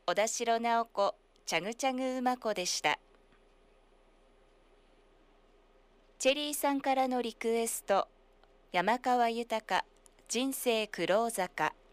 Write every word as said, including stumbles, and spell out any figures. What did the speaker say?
小田代直子チャグチャグ馬子でした。チェリーさんからのリクエスト、山川豊人生苦労坂。